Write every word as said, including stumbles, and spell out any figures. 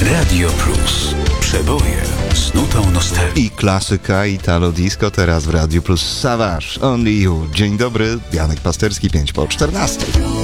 Radio Plus. Przeboje z nutą nostalgii. I klasyka Italo Disco teraz w Radio Plus. Savage, Only You. Dzień dobry, Janek Pasterski, pięć po czternastej.